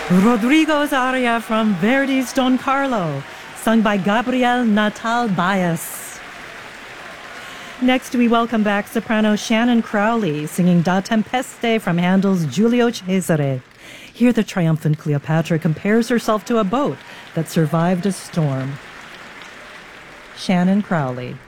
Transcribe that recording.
Rodrigo's aria from Verdi's Don Carlo, sung by Gabriel Natal Baez. Next, we welcome back soprano Shannon Crowley, singing Da Tempeste from Handel's Giulio Cesare. Here, the triumphant Cleopatra compares herself to a boat that survived a storm. Shannon Crowley.